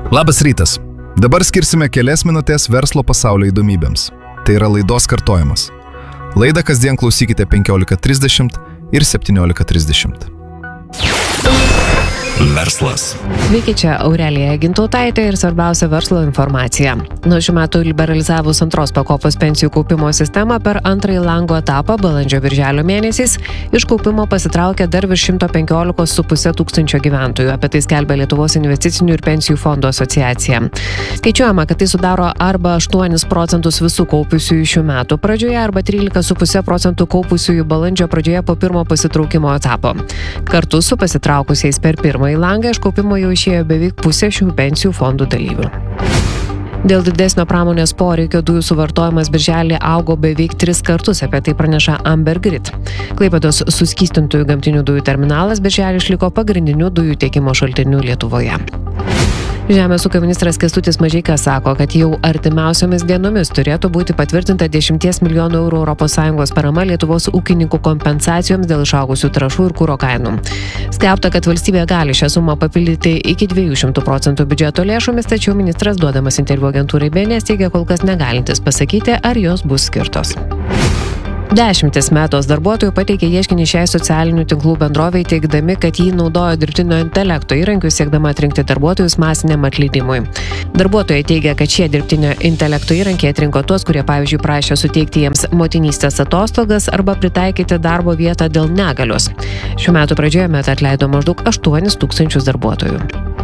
Labas rytas. Dabar skirsime kelias minutės verslo pasaulio įdomybėms. Tai yra laidos kartojimas. Laidą kasdien klausykite 15:30 ir 17:30. Verslas. Sveiki, čia Aurelija Gintautaitė ir svarbiausia verslo informacija. Nuo šių metų liberalizavus antros pakopos pensijų kaupimo sistemą per antrąjį lango etapą balandžio-birželio mėnesiais iš kaupimo pasitraukė dar virš 115,5 tūkstančio gyventojų. Apie tai skelbia Lietuvos investicinių ir pensijų fondų asociacija. Skaičiuojama, kad tai sudaro arba 8% visų kaupusiųjų šių metų pradžioje, arba 13,5% kaupusiųjų balandžio pradžioje po pirmo pasitraukimo etapo. Kartu su pasitraukusiais per pirmąjį langą iš kaupimo jau išėjo beveik pusė šių pensijų fondų dalyvių. Dėl didesnio pramonės poreikio dujų suvartojimas birželį augo beveik 3 kartus, apie tai praneša Amber Grid. Klaipėdos suskystintųjų gamtinių dujų terminalas birželį išliko pagrindiniu dujų tiekimo šaltiniu Lietuvoje. Žemės ūkio ministras Kęstutis Mažeika sako, kad jau artimiausiomis dienomis turėtų būti patvirtinta 10 milijonų eurų ES parama Lietuvos ūkininkų kompensacijoms dėl išaugusių trąšų ir kuro kainų. Skelbta, kad valstybė gali šią sumą papildyti iki 200% biudžeto lėšomis, tačiau ministras duodamas interviu agentūrai BNS teigia kol kas negalintis pasakyti, ar jos bus skirtos. 10 metos darbuotojų pateikė ieškinį šiai socialinių tinklų bendrovei, teigdami, kad jį naudojo dirbtinio intelekto įrankius siekdama atrinkti darbuotojus masiniam atleidimui. Darbuotojai teigia, kad šie dirbtinio intelekto įrankiai atrinko tuos, kurie, pavyzdžiui, prašė suteikti jiems motinystės atostogas arba pritaikyti darbo vietą dėl negalios. Šių metų pradžioje Meta atleido maždaug 8 tūkstančius darbuotojų.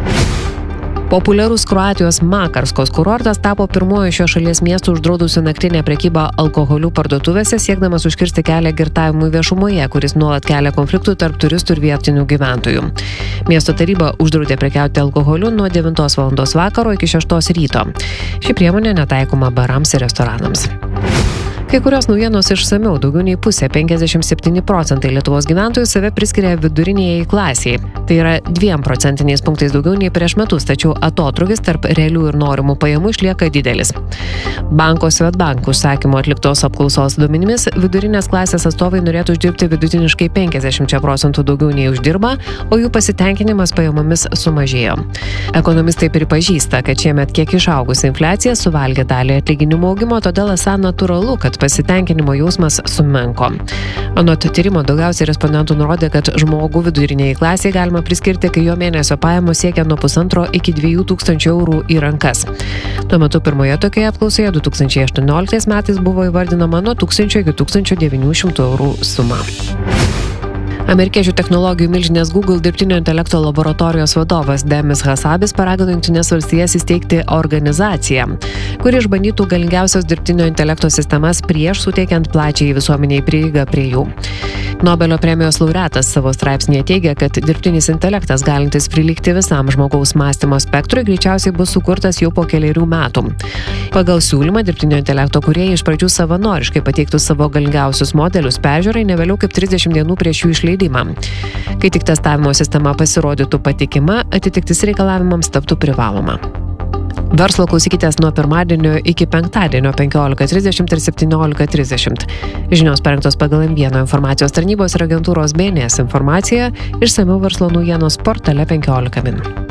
Populiarus Kroatijos Makarskos kurortas tapo pirmuoju šios šalies miestu uždraudusiu naktinę prekybą alkoholiu parduotuvėse, siekdamas užkirsti kelią girtavimui viešumoje, kuris nuolat kelia konfliktų tarp turistų ir vietinių gyventojų. Miesto taryba uždraudė prekiauti alkoholiu nuo 9 val. Vakaro iki 6 ryto. Ši priemonė netaikoma barams ir restoranams. Kai kurios naujienos išsamiau, daugiau nei pusė, 57% Lietuvos gyventojų save priskiria viduriniajai klasiai. Tai yra 2% punktais daugiau nei prieš metus, tačiau atotrūkis tarp realių ir norimų pajamų išlieka didelis. Banko Swedbank užsakymo atliktos apklausos duomenimis vidurinės klasės atstovai norėtų uždirbti vidutiniškai 50% daugiau nei uždirba, o jų pasitenkinimas pajamomis sumažėjo. Ekonomistai pripažįsta, kad šiemet kiek išaugusi infliacija suvalgė dalį atlyginimų augimo, todėl esą natūralu, kad pasitenkinimo jausmas sumenko. Anot tyrimo daugiausiai respondentų nurodė, kad žmogų viduriniai klasiai galima priskirti, kai jo mėnesio pajamos siekia nuo 1,5 iki 2 tūkstančių eurų į rankas. Tuo metu pirmoje tokioje apklausoje 2018 metais buvo įvardinama nuo 1000 iki 1900 eurų suma. Amerikiečių technologijų milžinės Google dirbtinio intelekto laboratorijos vadovas Demis Hassabis paragino Jungtines valstijas įsteigti organizaciją, kuri išbandytų galingiausias dirbtinio intelekto sistemas prieš suteikiant plačiai visuomeniai prieigą prie jų. Nobelio premijos laureatas savo straipsnėje teigia, kad dirbtinis intelektas galintis prilygti visam žmogaus mąstymo spektrui greičiausiai bus sukurtas jau po 4 metų. Pagal siūlymą dirbtinio intelekto kūrėjai iš pradžių savanoriškai pateiktų savo galingiausius modelius peržiūrai ne vėliau kaip 30 dienų prieš jų išleidimą. Kai tik testavimo sistema pasirodytų patikima, atitiktis reikalavimams taptų privaloma. Verslo klausykitės nuo pirmadienio iki penktadienio 15:30 ir 17:30. Žinios parengtos pagal M1 informacijos tarnybos ir agentūros BNS informaciją, išsamiau verslo naujienos portale 15 min.